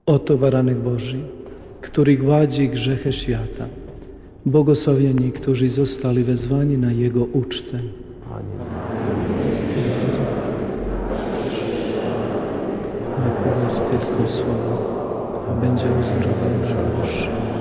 Oto baranek Boży, który gładzi grzechy świata. Błogosławieni, którzy zostali wezwani na Jego ucztę. Jak jest tylko słowo, a będzie uzdrowiony nasz.